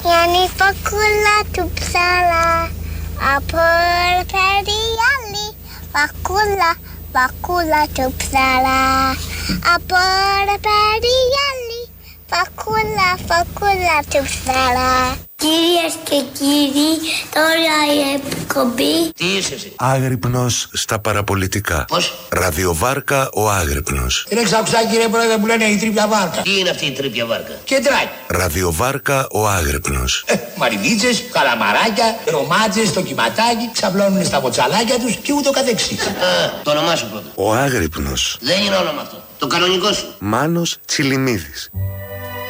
Γιάννη φακούλα του ψάλα, από περιάλη. Φακούλα του ψάλα, από περιάλη. Φακούλα του ψάλα. Κυρίες και κύριοι, τώρα η εκπομπή. Τι είσαι εσύ? Άγρυπνος στα παραπολιτικά. Πώς? Ραδιοβάρκα ο Άγρυπνος. Είναι ξαψάκι κύριε πρόεδρε που λένε η τρίπια βάρκα. Τι είναι αυτή η τρίπια βάρκα? Κεντράκι. Ραδιοβάρκα ο Άγρυπνος. Μαρινίτσες, καλαμαράκια, ρομάτζες, το κυματάκι, ξαπλώνουν στα ποτσαλάκια τους και ούτω καθεξής. Το όνομά σου πρώτα. Ο Άγρυπνος. Δεν είναι όνομα αυτό. Το κανονικό σου. Μάνος Τσιλιμίδης.